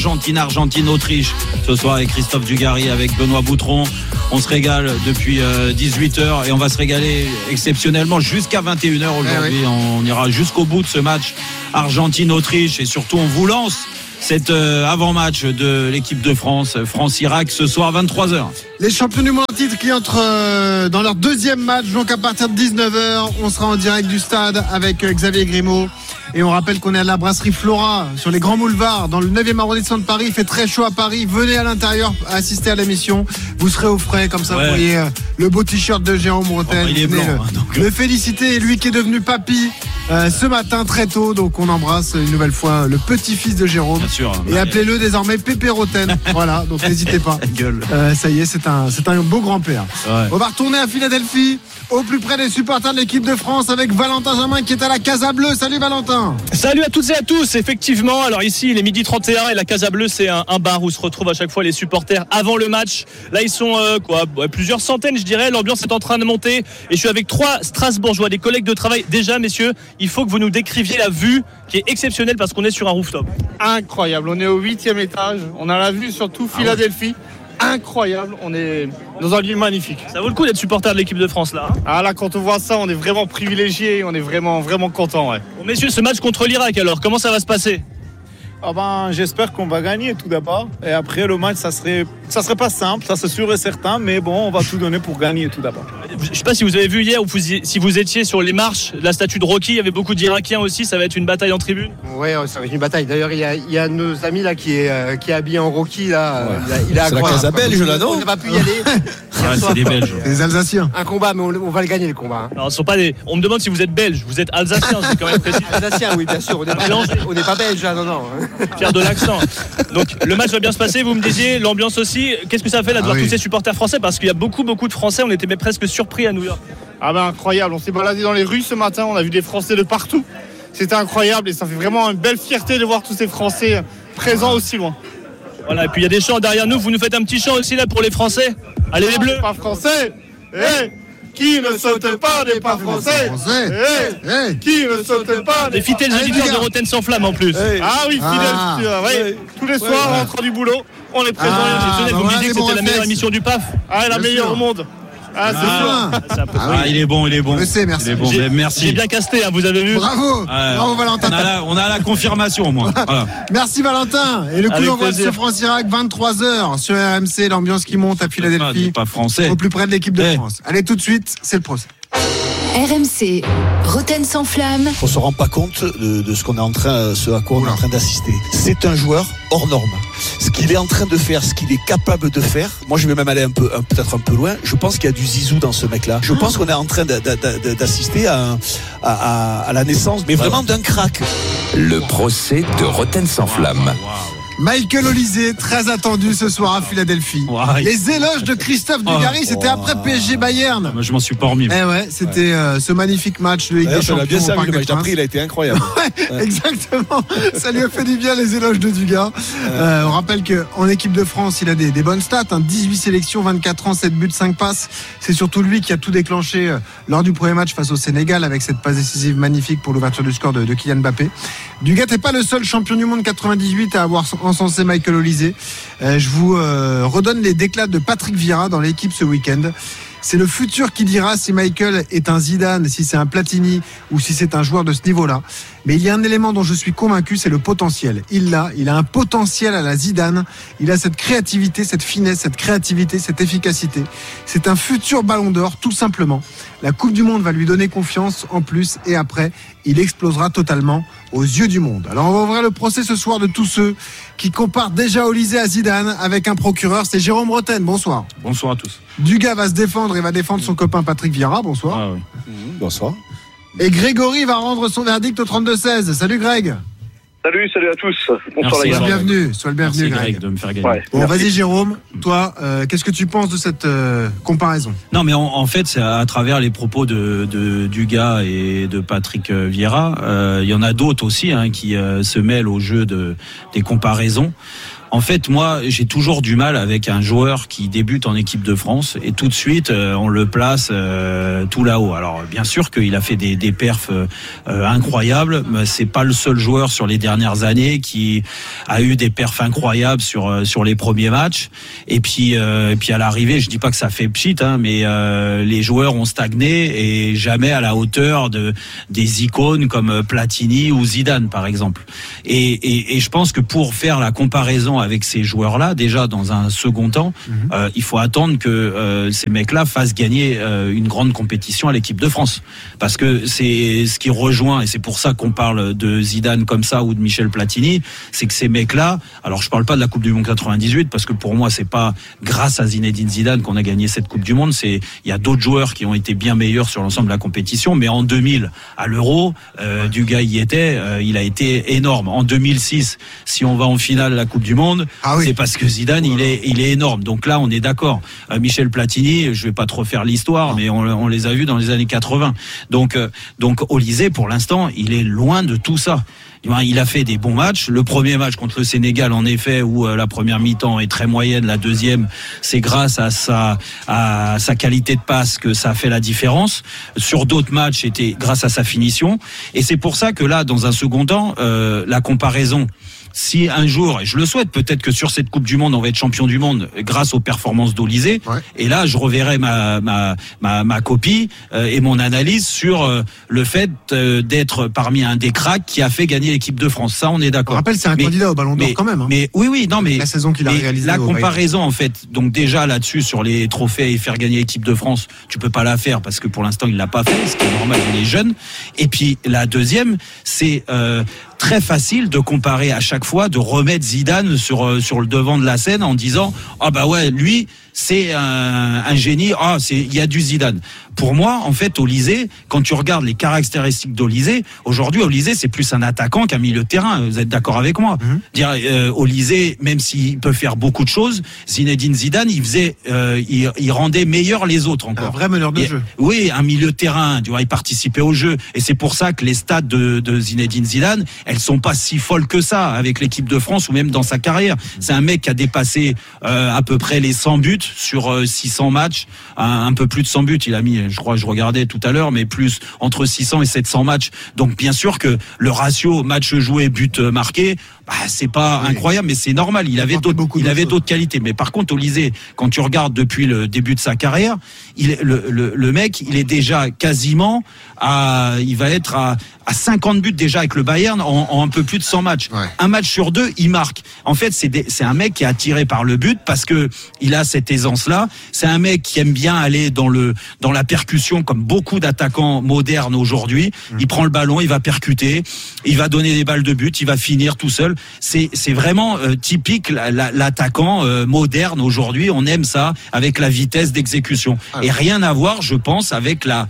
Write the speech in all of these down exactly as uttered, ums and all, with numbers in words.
Argentine, Argentine, Autriche. Ce soir avec Christophe Dugarry, avec Benoît Boutron. On se régale depuis euh, dix-huit heures et on va se régaler exceptionnellement jusqu'à vingt et une heures aujourd'hui. Eh oui. On ira jusqu'au bout de ce match Argentine-Autriche et surtout on vous lance cet euh, avant-match de l'équipe de France, France-Irak, ce soir vingt-trois heures. Les champions du monde en titre qui entrent euh, dans leur deuxième match, donc à partir de dix-neuf heures, on sera en direct du stade avec euh, Xavier Grimaud. Et on rappelle qu'on est à la brasserie Flora sur les Grands Boulevards dans le neuvième arrondissement de Paris. Il fait très chaud à Paris. Venez à l'intérieur assister à l'émission. Vous serez au frais comme ça. Ouais. Vous voyez euh, le beau t-shirt de Jérôme Rotten. Oh, il est blanc, le, hein, donc... le féliciter, lui qui est devenu papy euh, ce matin très tôt. Donc on embrasse une nouvelle fois le petit-fils de Jérôme. Bien sûr. Et appelez-le désormais Pépé Rotten. Voilà, donc n'hésitez pas. Euh, ça y est, c'est un, c'est un beau grand-père. Ouais. On va retourner à Philadelphie, au plus près des supporters de l'équipe de France, avec Valentin Germain qui est à la Casa Bleue. Salut Valentin. Salut à toutes et à tous, effectivement. Alors ici, il est midi trente et un et la Casa Bleue, c'est un, un bar où se retrouvent à chaque fois les supporters avant le match. Là, ils sont euh, quoi, ouais, plusieurs centaines, je dirais. L'ambiance est en train de monter et je suis avec trois Strasbourgeois, des collègues de travail. Déjà, messieurs, il faut que vous nous décriviez la vue qui est exceptionnelle parce qu'on est sur un rooftop. Incroyable, on est au huitième étage. On a la vue sur tout Philadelphie. Incroyable, on est dans un lieu magnifique. Ça vaut le coup d'être supporter de l'équipe de France là. Hein ah là, quand on voit ça, on est vraiment privilégié, on est vraiment vraiment content. Ouais. Bon, messieurs, ce match contre l'Irak alors, comment ça va se passer? Ah ben, j'espère qu'on va gagner tout d'abord. Et après le match, ça serait, ça serait pas simple, ça c'est sûr et certain, mais bon, on va tout donner pour gagner tout d'abord. Je sais pas si vous avez vu hier ou si vous étiez sur les marches de la statue de Rocky, il y avait beaucoup d'Irakiens aussi. Ça va être une bataille en tribune. Ouais, ça va être une bataille. D'ailleurs, il y a, il y a nos amis là qui est, euh, qui est habillé en Rocky là. Ouais. Il, a, il est c'est la Casa belge là, non? On n'a pas pu y aller. Ah, c'est des Belges. C'est des Alsaciens. Un combat, mais on, on va le gagner le combat. Hein. Alors, sont pas des... On me demande si vous êtes belge. Vous êtes alsacien, c'est quand même précis. Alsacien, oui, bien sûr. On n'est pas, on n'est pas belge, là, non, non. Fier de l'accent. Donc, le match va bien se passer. Vous me disiez, l'ambiance aussi. Qu'est-ce que ça fait là de voir ah, oui. tous ces supporters français? Parce qu'il y a beaucoup, beaucoup de Français. On était même presque surpris à New York. Ah ben incroyable. On s'est baladé dans les rues ce matin. On a vu des Français de partout. C'était incroyable et ça fait vraiment une belle fierté de voir tous ces Français présents aussi loin. Voilà. Et puis il y a des chants derrière nous. Vous nous faites un petit chant aussi là pour les Français. Allez les Bleus. Pas français. Hey, qui ne saute pas n'est pas français. Hey, hey, qui ne saute pas. Des fidèles auditeurs de Rotten sans flamme en plus. Hey. Ah oui, fidèles. Ah. Ouais. Tous les soirs, ouais, ouais. en rentrant du boulot, on est présents. Ah, vous me disiez que c'était la meilleure émission du P A F. Ah, la meilleure au monde. Ah, c'est ah, ah, ah, il est bon, il est bon. Je sais, merci. Il est bon. J'ai, merci. J'ai bien casté, hein, vous avez vu. Bravo, euh, bravo Valentin. On a, la, on a la confirmation, moi. Voilà. Merci Valentin. Et le coup d'envoi de ce France-Irak, vingt-trois heures sur R M C, l'ambiance qui monte à Philadelphie. Pas, pas français. Au plus près de l'équipe de hey. France. Allez, tout de suite, c'est le procès. R M C, Rotten sans flamme. On se rend pas compte de, de ce qu'on est en train, ce à quoi on est en train d'assister. C'est un joueur hors norme. Ce qu'il est en train de faire, ce qu'il est capable de faire. Moi, je vais même aller un peu, un, peut-être un peu loin. Je pense qu'il y a du zizou dans ce mec-là. Je pense qu'on est en train de, de, de, d'assister à, un, à, à, à la naissance, mais vraiment d'un crack. Le procès de Rotten sans flamme. Wow, wow. Michael Olysée, très attendu ce soir à Philadelphie. Wow. Les éloges de Christophe Dugarry, oh, c'était après P S G Bayern. Moi, je m'en suis pas remis. Eh ouais, c'était euh, ce magnifique match de Ligue des Champions. Bien servi, le match d'après, il a été incroyable. ouais, ouais. Exactement. Ça lui a fait du bien, les éloges de Dugas. Euh, on rappelle qu'en équipe de France, il a des, des bonnes stats. Hein, dix-huit sélections, vingt-quatre ans, sept buts, cinq passes. C'est surtout lui qui a tout déclenché euh, lors du premier match face au Sénégal avec cette passe décisive magnifique pour l'ouverture du score de, de Kylian Mbappé. Dugas n'est pas le seul champion du monde quatre-vingt-dix-huit à avoir encensé Michael Olysée. Euh, je vous euh, redonne les déclats de Patrick Vieira dans l'équipe ce week-end. C'est le futur qui dira si Michael est un Zidane, si c'est un Platini ou si c'est un joueur de ce niveau-là. Mais il y a un élément dont je suis convaincu, c'est le potentiel. Il l'a, il a un potentiel à la Zidane. Il a cette créativité, cette finesse, cette créativité, cette efficacité. C'est un futur ballon d'or, tout simplement. La Coupe du Monde va lui donner confiance en plus et après, il explosera totalement aux yeux du monde. Alors on va ouvrir le procès ce soir de tous ceux qui comparent déjà Olysée à Zidane avec un procureur. C'est Jérôme Rotten, bonsoir. Bonsoir à tous. Dugas va se défendre et va défendre son copain Patrick Vieira, bonsoir. Ah oui. Mmh, bonsoir. Et Grégory va rendre son verdict au trente-deux seize. Salut Greg. Salut, salut à tous. Bonsoir les gars. Sois le bienvenu, Greg. sois le bienvenu Merci, Greg. Greg de me faire gagner. Ouais, bon, merci. Vas-y Jérôme, toi, euh, qu'est-ce que tu penses de cette euh, comparaison? Non, mais en, en fait, c'est à travers les propos de, de Dugas et de Patrick Vieira. Euh, il y en a d'autres aussi hein, qui euh, se mêlent au jeu de, des comparaisons. En fait, moi, j'ai toujours du mal avec un joueur qui débute en équipe de France et tout de suite, euh, on le place euh, tout là-haut. Alors, bien sûr qu'il a fait des, des perfs euh, incroyables, mais c'est pas le seul joueur sur les derniers dernières années, qui a eu des perfs incroyables sur sur les premiers matchs. Et puis euh, et puis à l'arrivée, je dis pas que ça fait pchit, hein, mais euh, les joueurs ont stagné et jamais à la hauteur de des icônes comme Platini ou Zidane par exemple. Et, et, et je pense que pour faire la comparaison avec ces joueurs-là, déjà dans un second temps, mmh. euh, il faut attendre que euh, ces mecs-là fassent gagner euh, une grande compétition à l'équipe de France, parce que c'est ce qui rejoint, et c'est pour ça qu'on parle de Zidane comme ça ou de Michel Platini, c'est que ces mecs-là, alors je parle pas de la Coupe du Monde quatre-vingt-dix-huit, parce que pour moi c'est pas grâce à Zinedine Zidane qu'on a gagné cette Coupe du Monde, c'est il y a d'autres joueurs qui ont été bien meilleurs sur l'ensemble de la compétition, mais en deux mille à l'Euro, euh, Dugas y était, euh, il a été énorme. En deux mille six, si on va en finale de la Coupe du Monde, ah oui. c'est parce que Zidane il est il est énorme. Donc là on est d'accord. Euh, Michel Platini, je vais pas trop faire l'histoire, mais on, on les a vus dans les années quatre-vingts. Donc euh, donc Olysée pour l'instant il est loin de tout ça. Il a fait des bons matchs. Le premier match contre le Sénégal, en effet, où la première mi-temps est très moyenne, la deuxième, c'est grâce à sa à sa qualité de passe que ça a fait la différence. Sur d'autres matchs, c'était grâce à sa finition. Et c'est pour ça que là, dans un second temps, euh, la comparaison. Si un jour, et je le souhaite, peut-être que sur cette Coupe du Monde, on va être champion du monde grâce aux performances d'Olysée. Ouais. Et là, je reverrai ma ma ma, ma copie euh, et mon analyse sur euh, le fait euh, d'être parmi un des cracks qui a fait gagner l'équipe de France. Ça, on est d'accord. On rappelle, c'est un mais, candidat au Ballon d'Or mais, quand même. Hein. Mais oui, oui, non, mais la saison qu'il a réalisée. La comparaison, en fait, donc déjà là-dessus sur les trophées et faire gagner l'équipe de France, tu peux pas la faire parce que pour l'instant, il l'a pas fait, ce qui est normal. Il est jeune. Et puis la deuxième, c'est euh, très facile de comparer à chaque fois, de remettre Zidane sur sur le devant de la scène en disant ah bah ouais lui c'est un, un génie, ah c'est il y a du Zidane. Pour moi en fait Olysée, quand tu regardes les caractéristiques d'Olysée, aujourd'hui Olysée c'est plus un attaquant qu'un milieu de terrain. Vous êtes d'accord avec moi? Mm-hmm. Dire euh, Olysée, même s'il peut faire beaucoup de choses, Zinedine Zidane il faisait euh, il, il rendait meilleur les autres encore. Un vrai meneur de et, jeu. Oui, un milieu de terrain, tu vois, il participait au jeu et c'est pour ça que les stats de, de Zinedine Zidane, elles sont pas si folles que ça avec l'équipe de France ou même dans sa carrière. C'est un mec qui a dépassé euh, à peu près les cent buts sur euh, six cents matchs, un, un peu plus de cent buts. Il a mis, je crois, je regardais tout à l'heure, mais plus entre six cents et sept cents matchs. Donc bien sûr que le ratio match joué but marqué, bah, c'est pas oui. incroyable, mais c'est normal. Il avait d'autres, il avait d'autres qualités. Mais par contre, Olysée, quand tu regardes depuis le début de sa carrière, il, le, le, le mec, il est déjà quasiment à, il va être à, à cinquante buts déjà avec le Bayern en, en un peu plus de cent matchs. Ouais. Un match sur deux, il marque. En fait, c'est des, c'est un mec qui est attiré par le but parce que il a cette aisance-là. C'est un mec qui aime bien aller dans le, dans la percussion comme beaucoup d'attaquants modernes aujourd'hui. Mmh. Il prend le ballon, il va percuter, il va donner des balles de but, il va finir tout seul. C'est, c'est vraiment euh, typique la, la, l'attaquant euh, moderne aujourd'hui. On aime ça avec la vitesse d'exécution. Ah, et rien à voir, je pense, avec la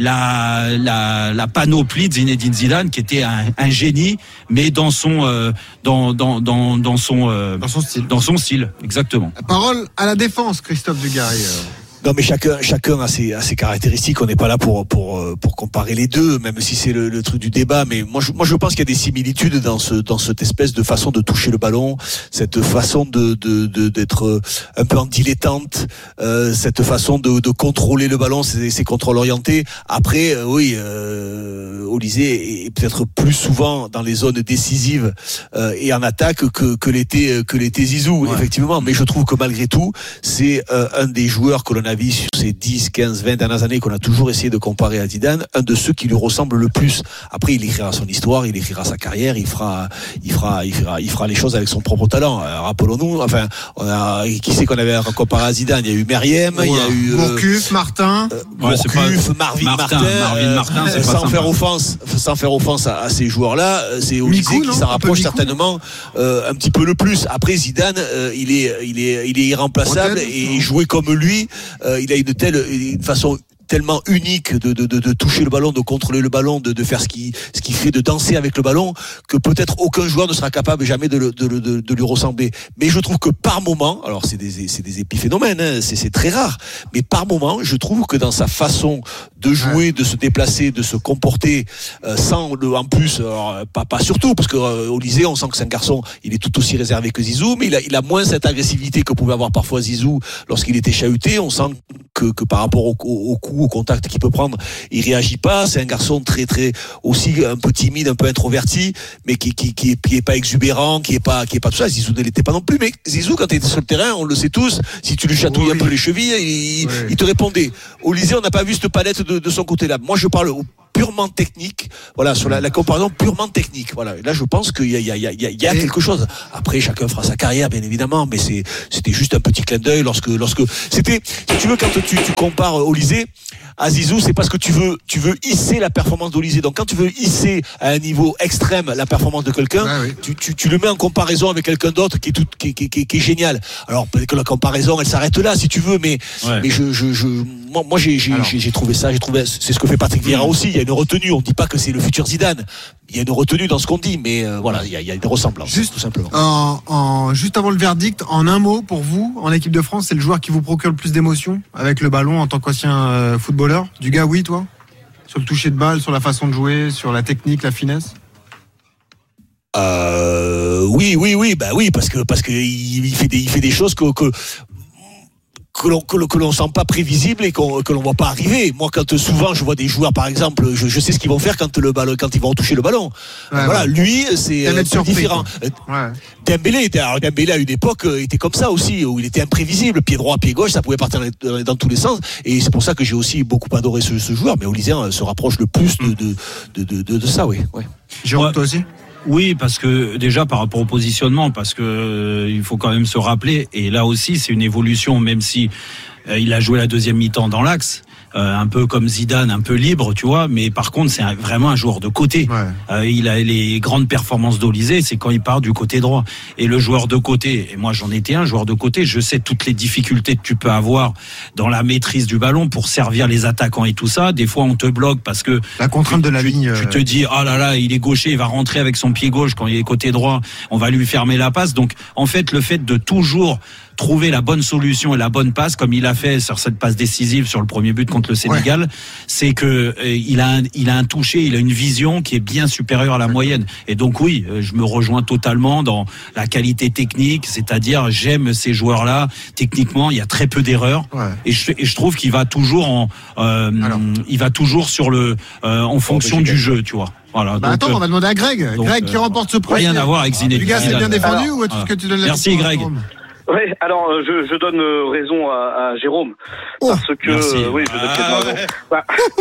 La, la, la panoplie de Zinedine Zidane qui était un, un génie, mais dans son, euh, dans, dans, dans, dans son, euh, dans son style. Dans son style, exactement. La parole à la défense, Christophe Dugarry. Non mais chacun, chacun a ses, a ses caractéristiques. On n'est pas là pour pour pour comparer les deux, même si c'est le, le truc du débat. Mais moi, je, moi, je pense qu'il y a des similitudes dans ce dans cette espèce de façon de toucher le ballon, cette façon de de, de d'être un peu en dilettante, euh, cette façon de, de contrôler le ballon, c'est, c'est contrôle orienté. Après, euh, oui, euh, Olysée est peut-être plus souvent dans les zones décisives euh, et en attaque que que l'était que l'était Zizou, ouais. Effectivement. Mais je trouve que malgré tout, c'est euh, un des joueurs que l'on a sur ces dix, quinze, vingt dernières années qu'on a toujours essayé de comparer à Zidane, un de ceux qui lui ressemble le plus. Après, il écrira son histoire, il écrira sa carrière, il fera, il fera, il fera, il fera les choses avec son propre talent. Euh, rappelons-nous, enfin, on a, qui c'est qu'on avait comparé à Zidane? Il y a eu Meriem, ouais. il y a eu, euh, Gourcuff, Martin, euh, ouais, Gourcuff, Marvin Martin, Martin, Marvin Martin, c'est sans pas faire offense, sans faire offense à, à ces joueurs-là, c'est Olysée qui s'en rapproche certainement, euh, un petit peu le plus. Après, Zidane, euh, il est, il est, il est irremplaçable et jouer comme lui, euh, il a une telle, une façon tellement unique de, de, de, de toucher le ballon, de contrôler le ballon, de, de faire ce qui, ce qui fait de danser avec le ballon, que peut-être aucun joueur ne sera capable jamais de, de, de, de lui ressembler. Mais je trouve que par moment, alors c'est des, c'est des épiphénomènes, hein, c'est, c'est très rare, mais par moment, je trouve que dans sa façon de jouer, de se déplacer, de se comporter, euh, sans le, en plus, alors, pas, pas surtout, parce que euh, Olysée, on sent que c'est un garçon, il est tout aussi réservé que Zizou, mais il a, il a moins cette agressivité que pouvait avoir parfois Zizou lorsqu'il était chahuté. On sent que, que par rapport au, au, au coup, au contact qu'il peut prendre, il réagit pas. C'est un garçon très très aussi un peu timide, un peu introverti, mais qui qui qui est, qui est pas exubérant, qui est pas qui est pas tout ça. Zizou ne l'était pas non plus. Mais Zizou, quand il était sur le terrain, on le sait tous, si tu lui chatouilles oui. un peu les chevilles, il, oui. il te répondait. Au lycée, on n'a pas vu cette palette de, de son côté-là. Moi, je parle purement technique, voilà, sur la, la comparaison purement technique, voilà. Et là, je pense qu'il y a, il y a, il y a, il y a quelque chose. Après, chacun fera sa carrière, bien évidemment, mais c'est, c'était juste un petit clin d'œil lorsque, lorsque, c'était, si tu veux, quand tu, tu compares au lycée, à Zizou, c'est parce que tu veux, tu veux hisser la performance d'Olysée. Donc, quand tu veux hisser à un niveau extrême la performance de quelqu'un, ah oui. tu, tu, tu le mets en comparaison avec quelqu'un d'autre qui est tout, qui, qui, qui, qui est génial. Alors, peut-être que la comparaison, elle s'arrête là, si tu veux, mais, ouais. mais je, je, je, moi, moi, j'ai, j'ai, j'ai, j'ai trouvé ça, j'ai trouvé, c'est ce que fait Patrick Vieira aussi. Il y a une retenue. On ne dit pas que c'est le futur Zidane. Il y a une retenue dans ce qu'on dit, mais euh, voilà, il y a, il y a des ressemblances, juste, tout simplement. En, en, juste avant le verdict, en un mot, pour vous, en équipe de France, c'est le joueur qui vous procure le plus d'émotions avec le ballon en tant qu'ancien euh, footballeur. Du gars, oui, toi, sur le toucher de balle, sur la façon de jouer, sur la technique, la finesse. Euh, oui, oui, oui, bah oui, parce que parce que il, il fait des, il fait des choses que. que que l'on que, que l'on sent pas prévisible et qu'on que l'on voit pas arriver. Moi, quand souvent je vois des joueurs, par exemple, je, je sais ce qu'ils vont faire quand le ballon, quand ils vont toucher le ballon. Ouais, voilà, ouais. Lui, c'est euh, surpris, différent. Ouais. Dembélé, alors Dembélé à une époque était comme ça aussi, où il était imprévisible, pied droit, pied gauche, ça pouvait partir dans, dans tous les sens. Et c'est pour ça que j'ai aussi beaucoup adoré ce, ce joueur. Mais Olysée se rapproche le plus de de de de, de, de ça, oui. Ouais. Jérôme, toi aussi. Oui, parce que déjà par rapport au positionnement, parce que euh, il faut quand même se rappeler, et là aussi c'est une évolution, même si euh, il a joué la deuxième mi-temps dans l'axe, euh, un peu comme Zidane, un peu libre, tu vois, mais par contre c'est un, vraiment un joueur de côté. Ouais. Euh, il a les grandes performances d'Olysée, c'est quand il part du côté droit. Et le joueur de côté, et moi j'en étais un joueur de côté, je sais toutes les difficultés que tu peux avoir dans la maîtrise du ballon pour servir les attaquants et tout ça. Des fois on te bloque parce que la contrainte tu, de la tu, ligne. Tu te dis ah oh là là, il est gaucher, il va rentrer avec son pied gauche quand il est côté droit, on va lui fermer la passe. Donc en fait le fait de toujours trouver la bonne solution et la bonne passe, comme il a fait sur cette passe décisive sur le premier but contre le Sénégal, ouais. c'est que euh, il a un, il a un toucher, il a une vision qui est bien supérieure à la moyenne. Et donc oui, je me rejoins totalement dans la qualité technique, c'est-à-dire j'aime ces joueurs-là. Techniquement, il y a très peu d'erreurs, ouais. et, je, et je trouve qu'il va toujours en, euh, il va toujours sur le, euh, en fonction du jeu, tu vois. Voilà, bah donc, attends, on va demander à Greg. donc, Greg qui remporte ce premier. Rien à voir avec Zinedine. Du gars, c'est bien défendu alors, ou est-ce que tu donnes la Merci Greg. Oui, alors je, je donne raison à, à Jérôme oh, parce que euh, oui, je donne ah, raison. Ouais. Bah,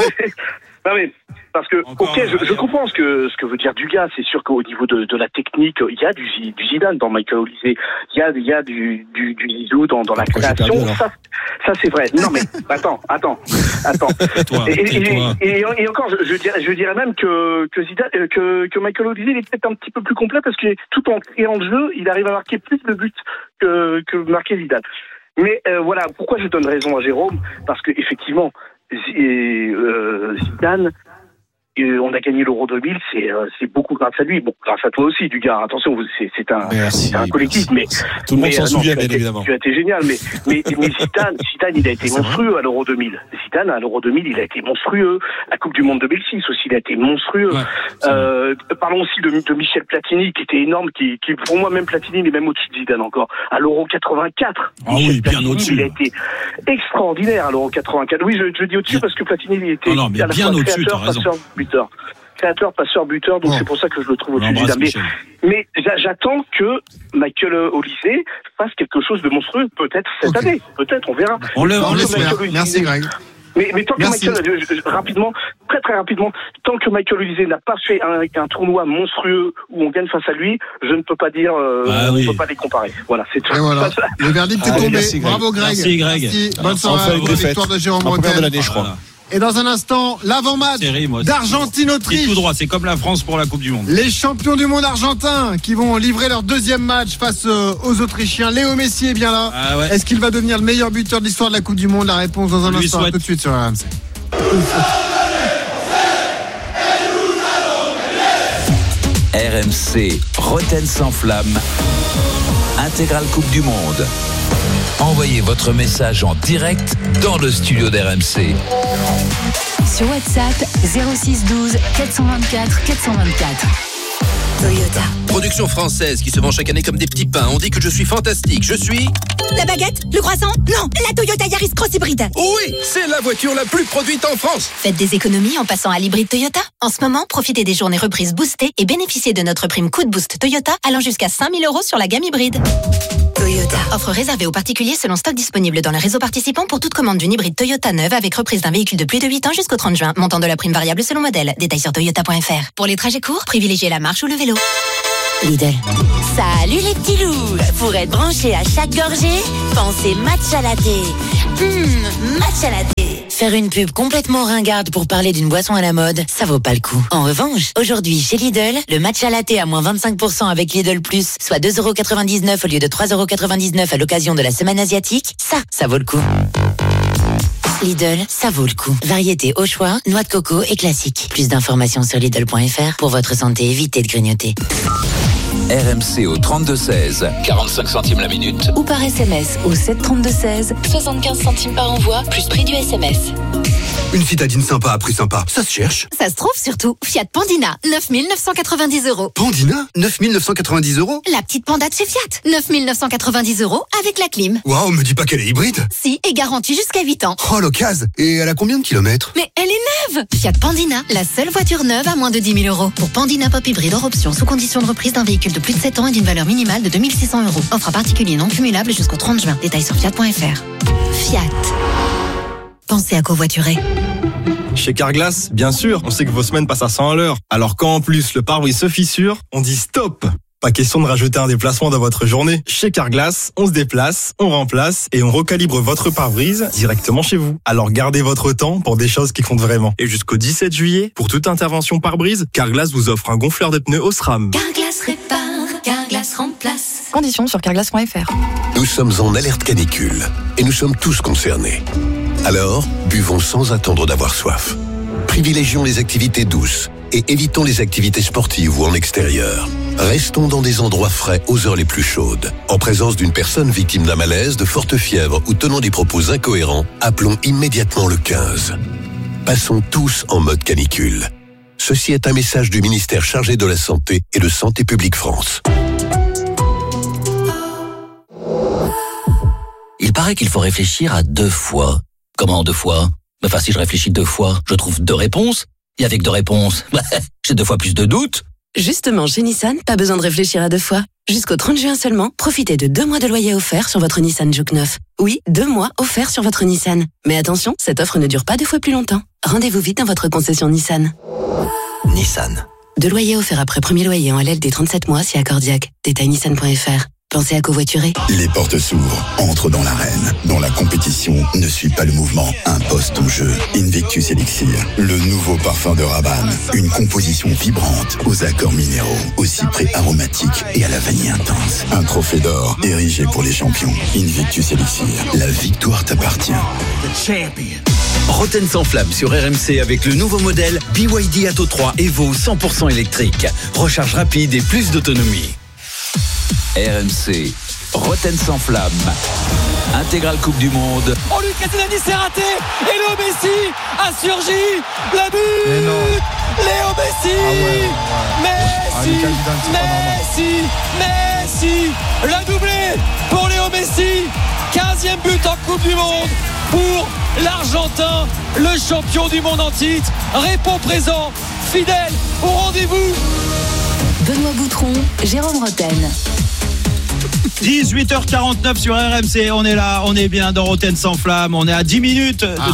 non mais parce que Encore ok, je, je comprends ce que ce que veut dire Dugas. C'est sûr qu'au niveau de, de la technique, il y a du, du Zidane dans Michael Olysée, il y a il y a du du, du Zizou dans dans la création. Ça, ça c'est vrai. Non mais attends, attends, attends. Toi, et, et, et, et, et encore, je, je dirais je dirais même que que Zidane, que que Michael Olysée il est peut-être un petit peu plus complet parce que tout en créant le jeu, il arrive à marquer plus de buts que que marquer Zidane. Mais euh, voilà, pourquoi je donne raison à Jérôme, parce que effectivement euh, Zidane, euh, on a gagné l'Euro deux mille, c'est euh, c'est beaucoup grâce à lui. Bon, grâce à toi aussi, Dugas. Attention, c'est c'est un merci, c'est un collectif, merci. mais tout le monde mais, s'en euh, souvient, non, bien été, évidemment. Tu as été génial, mais mais mais Zidane, Zidane, il a été monstrueux à l'Euro deux mille. Zidane à l'Euro deux mille, il a été monstrueux. La Coupe du Monde deux mille six aussi, il a été monstrueux. Ouais, euh, parlons aussi de, de Michel Platini, qui était énorme, qui, qui pour moi même Platini, il est même au-dessus de Zidane encore. À l'Euro quatre-vingt-quatre, ah oui, bien Platini, au-dessus. Il a été extraordinaire à l'Euro quatre-vingt-quatre. Oui, je, je dis au-dessus parce que Platini, il était non, non, mais à la bien fois au-dessus, créateur, passeur, buteur. Créateur, passeur, buteur, donc oh. c'est pour ça que je le trouve au-dessus de Zidane. Mais, mais j'attends que Michael Olysée fasse quelque chose de monstrueux, peut-être cette okay. année, peut-être, on verra. On le, on Merci Greg. Mais, mais tant Merci. que Michael, je, je, rapidement, très très rapidement, tant que Michael Olysée n'a pas fait un, un tournoi monstrueux où on gagne face à lui, je ne peux pas dire, euh, ah, oui. on ne peut pas les comparer. Voilà, c'est tout. Et voilà. Le verdict est ah, tombé. Merci, Bravo Greg. Merci Greg. Merci. Bonne soirée. Bonne victoire de Jérôme Rotten. de l'année, je crois. Et dans un instant, l'avant-match d'Argentine-Autriche. C'est tout droit, c'est comme la France pour la Coupe du Monde. Les champions du monde argentins qui vont livrer leur deuxième match face aux Autrichiens. Léo Messi est bien là. Ah ouais. Est-ce qu'il va devenir le meilleur buteur de l'histoire de la Coupe du Monde? La réponse dans un On instant, tout de suite sur R M C. R M C, Rotten sans flamme, intégrale Coupe du Monde. Envoyez votre message en direct dans le studio d'R M C. Sur WhatsApp, zéro six douze quatre cent vingt-quatre quatre cent vingt-quatre. Toyota. Production française qui se vend chaque année comme des petits pains. On dit que je suis fantastique. Je suis... La baguette? Le croissant? Non, la Toyota Yaris Cross Hybride. Oui, c'est la voiture la plus produite en France. Faites des économies en passant à l'hybride Toyota. En ce moment, profitez des journées reprises boostées et bénéficiez de notre prime coup de boost Toyota allant jusqu'à cinq mille euros sur la gamme hybride. Toyota. Offre réservée aux particuliers selon stock disponible dans le réseau participant pour toute commande d'une hybride Toyota neuve avec reprise d'un véhicule de plus de huit ans jusqu'au trente juin. Montant de la prime variable selon modèle. Détails sur toyota point f r. Pour les trajets courts, privilégiez la marche ou le vélo. Lidl. Salut les petits loups. Pour être branché à chaque gorgée, pensez matcha latte. Hum, matcha latte. Faire une pub complètement ringarde pour parler d'une boisson à la mode, ça vaut pas le coup. En revanche, aujourd'hui chez Lidl, le matcha latte à moins vingt-cinq pour cent avec Lidl Plus, soit deux euros quatre-vingt-dix-neuf au lieu de trois euros quatre-vingt-dix-neuf à l'occasion de la semaine asiatique, ça, ça vaut le coup. Lidl, ça vaut le coup. Variété au choix, noix de coco et classique. Plus d'informations sur Lidl point f r. Pour votre santé, évitez de grignoter. R M C au trente-deux seize, quarante-cinq centimes la minute. Ou par S M S au sept trente-deux seize, soixante-quinze centimes par envoi, plus prix du S M S. Une citadine sympa à prix sympa, ça se cherche. Ça se trouve surtout. Fiat Pandina, neuf mille neuf cent quatre-vingt-dix euros. Pandina, neuf mille neuf cent quatre-vingt-dix euros. La petite Panda de chez Fiat, neuf mille neuf cent quatre-vingt-dix euros avec la clim. Waouh, me dis pas qu'elle est hybride. Si, et garantie jusqu'à huit ans. Oh, l'occasion. Et elle a combien de kilomètres? Mais elle est neuve. Fiat Pandina, la seule voiture neuve à moins de dix mille euros. Pour Pandina Pop hybride hors option, sous condition de reprise d'un véhicule de plus de sept ans et d'une valeur minimale de deux mille six cents euros. Offre à particulier non cumulable jusqu'au trente juin. Détails sur fiat point f r. Fiat. Pensez à covoiturer. Chez Carglass, bien sûr, on sait que vos semaines passent à cent à l'heure. Alors quand en plus le pare-brise se fissure, on dit stop. Pas question de rajouter un déplacement dans votre journée. Chez Carglass, on se déplace, on remplace et on recalibre votre pare-brise directement chez vous. Alors gardez votre temps pour des choses qui comptent vraiment. Et jusqu'au dix-sept juillet, pour toute intervention pare-brise, Carglass vous offre un gonfleur de pneus Osram. Carglass répare, Carglass remplace. Conditions sur carglass point f r. Nous sommes en alerte canicule et nous sommes tous concernés. Alors, buvons sans attendre d'avoir soif. Privilégions les activités douces et évitons les activités sportives ou en extérieur. Restons dans des endroits frais aux heures les plus chaudes. En présence d'une personne victime d'un malaise, de forte fièvre ou tenant des propos incohérents, appelons immédiatement le quinze. Passons tous en mode canicule. Ceci est un message du ministère chargé de la Santé et de Santé publique France. Il paraît qu'il faut réfléchir à deux fois. Comment deux fois? Enfin, si je réfléchis deux fois, je trouve deux réponses. Et avec deux réponses, j'ai deux fois plus de doutes. Justement, chez Nissan, pas besoin de réfléchir à deux fois. Jusqu'au trente juin seulement, profitez de deux mois de loyer offert sur votre Nissan Juke neuf. Oui, deux mois offerts sur votre Nissan. Mais attention, cette offre ne dure pas deux fois plus longtemps. Rendez-vous vite dans votre concession Nissan. Nissan. Deux loyers offerts après premier loyer en L L D trente-sept mois si accordiaque. Détail nissan point f r. Pensez à covoiturer. Les portes s'ouvrent, entre dans l'arène, dont la compétition ne suit pas le mouvement, impose ton jeu. Invictus Elixir, le nouveau parfum de Rabanne. Une composition vibrante, aux accords minéraux, au cyprès aromatique et à la vanille intense. Un trophée d'or, érigé pour les champions. Invictus Elixir, la victoire t'appartient. Rotten sans flamme sur R M C avec le nouveau modèle B Y D Atto trois Evo cent pour cent électrique. Recharge rapide et plus d'autonomie. R M C, Rotten sans flamme, intégrale Coupe du Monde. Oh, Lucas Hernandez s'est raté et Léo Messi a surgi. Le but Léo Messi ah ouais, ouais. Messi ah, Messi Messi le doublé pour Léo Messi. quinzième but en Coupe du Monde pour l'Argentin, le champion du monde en titre. Répond présent, fidèle au rendez-vous. Benoît Boutron, Jérôme Rotten. dix-huit heures quarante-neuf sur R M C, on est là, on est bien dans Rotten sans flamme, on est à dix minutes ah.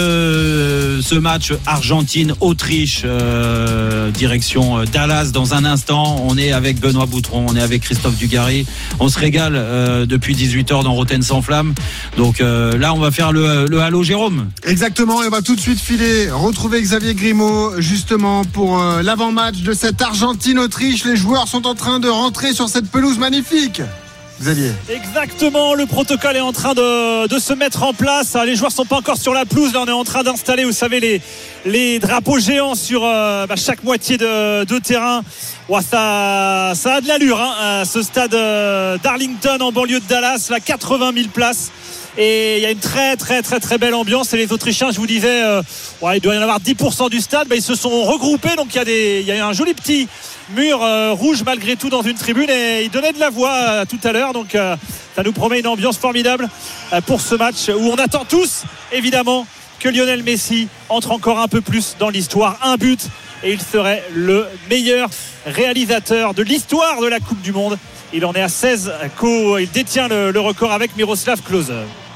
de ce match Argentine-Autriche, euh, direction Dallas dans un instant. On est avec Benoît Boutron, on est avec Christophe Dugarry, on se régale euh, depuis dix-huit heures dans Rotten sans flamme. Donc euh, là on va faire le, le Halo Jérôme. Exactement, et on va tout de suite filer, retrouver Xavier Grimaud justement pour euh, l'avant-match de cette Argentine-Autriche. Les joueurs sont en train de rentrer sur cette pelouse magnifique. Xavier. Exactement, le protocole est en train de, de se mettre en place. Les joueurs sont pas encore sur la pelouse. Là, on est en train d'installer, vous savez, les, les drapeaux géants sur euh, bah, chaque moitié de, de terrain. Ouais, ça, ça a de l'allure, hein, ce stade euh, d'Arlington en banlieue de Dallas, là, quatre-vingt mille places. et il y a une très très très très belle ambiance et les Autrichiens, je vous disais euh, ouais, il doit y en avoir dix pour cent du stade, bah, ils se sont regroupés, donc il y a, des, il y a un joli petit mur euh, rouge malgré tout dans une tribune et ils donnaient de la voix euh, tout à l'heure, donc euh, ça nous promet une ambiance formidable euh, pour ce match où on attend tous évidemment que Lionel Messi entre encore un peu plus dans l'histoire. Un but et il serait le meilleur réalisateur de l'histoire de la Coupe du Monde. Il en est à seize, il détient le, le record avec Miroslav Klose.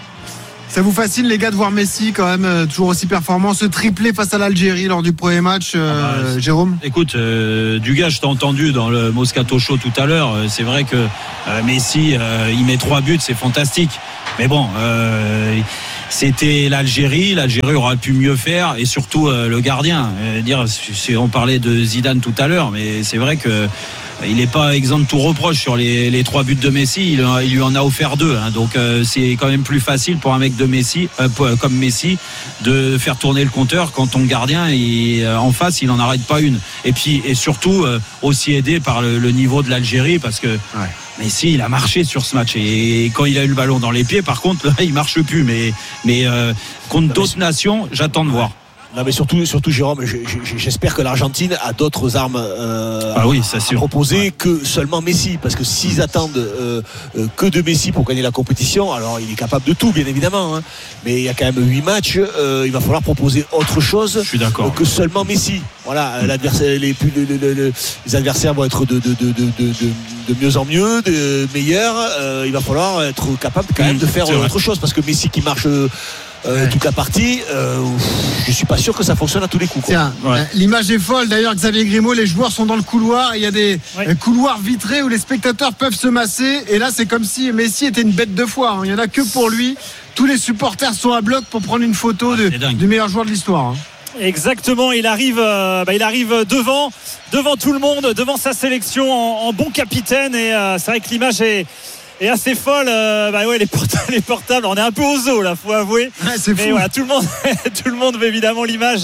Ça vous fascine les gars de voir Messi quand même euh, toujours aussi performant, ce triplé face à l'Algérie lors du premier match, euh, ah bah, Jérôme? Écoute, euh, Dugas, je t'ai entendu dans le Moscato Show tout à l'heure, c'est vrai que euh, Messi euh, il met trois buts, c'est fantastique, mais bon euh, c'était l'Algérie, l'Algérie aura pu mieux faire et surtout euh, le gardien, euh, dire, on parlait de Zidane tout à l'heure, mais c'est vrai que il n'est pas exempt de tout reproche sur les, les trois buts de Messi. Il, il lui en a offert deux. Hein. Donc euh, c'est quand même plus facile pour un mec de Messi, euh, comme Messi, de faire tourner le compteur quand ton gardien est euh, en face, il n'en arrête pas une. Et puis et surtout euh, aussi aidé par le, le niveau de l'Algérie, parce que ouais. Messi, il a marché sur ce match. Et quand il a eu le ballon dans les pieds, par contre, là, il marche plus. Mais, mais euh, contre d'autres nations, j'attends de voir. Non mais surtout, surtout Jérôme, j'espère que l'Argentine a d'autres armes euh, ah oui, ça, à proposer ouais. que seulement Messi, parce que s'ils attendent euh, euh, que de Messi pour gagner la compétition, alors il est capable de tout bien évidemment, hein, mais il y a quand même huit matchs, euh, il va falloir proposer autre chose Je suis d'accord. que seulement Messi. Voilà, l'adversaire, les, les, les, les adversaires vont être de, de, de, de, de, de mieux en mieux, de meilleurs. Euh, il va falloir être capable quand même de faire autre vrai. chose, parce que Messi qui marche Euh, ouais. toute la partie, euh, je suis pas sûr que ça fonctionne à tous les coups. Quoi. Tiens, ouais. L'image est folle. D'ailleurs, Xavier Grimaud, les joueurs sont dans le couloir. Il y a des ouais. couloirs vitrés où les spectateurs peuvent se masser. Et là, c'est comme si Messi était une bête de foire. Il y en a que pour lui. Tous les supporters sont à bloc pour prendre une photo de, du meilleur joueur de l'histoire. Exactement, il arrive, euh, bah, il arrive devant, devant tout le monde, devant sa sélection en, en bon capitaine. Et euh, c'est vrai que l'image est Et assez folle, euh, bah ouais, les portables, les portables, on est un peu aux os là, faut avouer. Ouais, c'est mais fou. Voilà, tout le monde, tout le monde veut évidemment l'image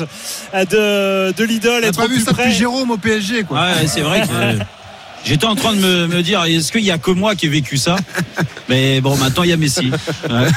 de, de l'idole. On n'a pas vu ça depuis Jérôme au P S G, quoi. Ouais, c'est vrai que j'étais en train de me, me dire, est-ce qu'il y a que moi qui ai vécu ça? Mais bon, maintenant il y a Messi. Ouais.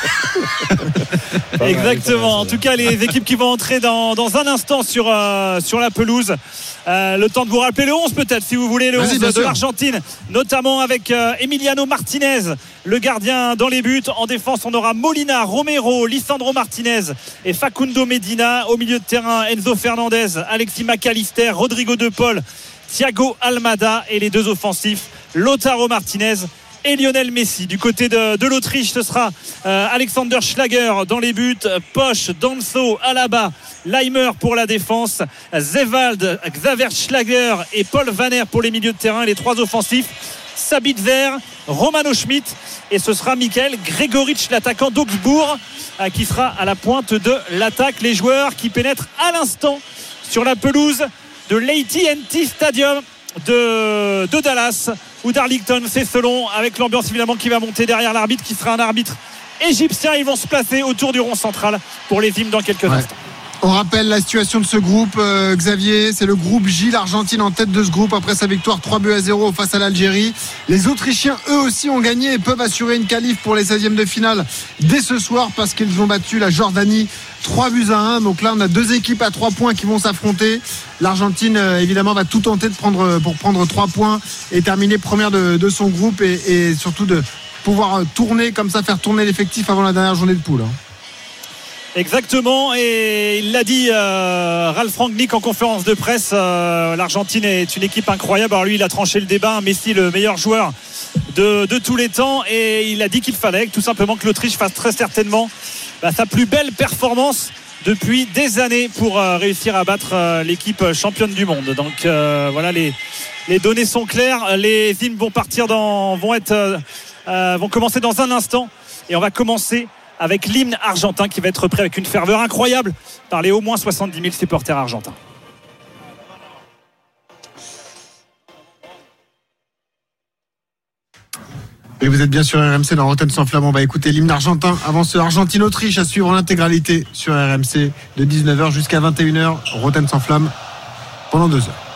Exactement. En tout cas, les équipes qui vont entrer dans, dans un instant sur, euh, sur la pelouse. Euh, le temps de vous rappeler le onze peut-être, si vous voulez, le Vas-y, onze de sûr. l'Argentine, notamment avec euh, Emiliano Martinez, le gardien dans les buts. En défense, on aura Molina, Romero, Lisandro Martinez et Facundo Medina. Au milieu de terrain, Enzo Fernandez, Alexis McAllister, Rodrigo De Paul, Thiago Almada, et les deux offensifs, Lautaro Martinez et Lionel Messi. Du côté de, de l'Autriche, ce sera euh, Alexander Schlager dans les buts, Posch, Danso, Alaba, Leimer pour la défense, Zewald, Xaver Schlager et Paul Vanner pour les milieux de terrain, et les trois offensifs, Sabitzer, Romano Schmidt, et ce sera Michael Gregoric, l'attaquant d'Augsbourg, euh, qui sera à la pointe de l'attaque. Les joueurs qui pénètrent à l'instant sur la pelouse de l'A T and T Stadium de, de Dallas ou d'Arlington, c'est selon, avec l'ambiance évidemment qui va monter derrière l'arbitre, qui sera un arbitre égyptien. Ils vont se placer autour du rond central pour les hymnes dans quelques ouais. instants. On rappelle la situation de ce groupe, euh, Xavier, c'est le groupe J, l'Argentine en tête de ce groupe après sa victoire trois buts à zéro face à l'Algérie. Les Autrichiens, eux aussi, ont gagné et peuvent assurer une qualif pour les seizièmes de finale dès ce soir, parce qu'ils ont battu la Jordanie trois buts à un. Donc là, on a deux équipes à trois points qui vont s'affronter. L'Argentine, euh, évidemment, va tout tenter de prendre, pour prendre trois points et terminer première de, de son groupe, et, et surtout de pouvoir tourner comme ça, faire tourner l'effectif avant la dernière journée de poule. Hein. Exactement, et il l'a dit euh, Ralf Rangnick en conférence de presse, euh, l'Argentine est une équipe incroyable. Alors lui, il a tranché le débat, Messi le meilleur joueur de, de tous les temps, et il a dit qu'il fallait tout simplement que l'Autriche fasse très certainement bah, sa plus belle performance depuis des années pour euh, réussir à battre euh, l'équipe championne du monde. Donc euh, voilà, les, les données sont claires, les hymnes vont partir dans, vont être euh, euh, vont commencer dans un instant, et on va commencer avec l'hymne argentin qui va être repris avec une ferveur incroyable par les au moins soixante-dix mille supporters argentins. Et vous êtes bien sur R M C dans Rotten sans flamme. On va écouter l'hymne argentin avant ce Argentine-Autriche, à suivre l'intégralité sur R M C de dix-neuf heures jusqu'à vingt et une heures. Rotten sans flamme pendant deux heures.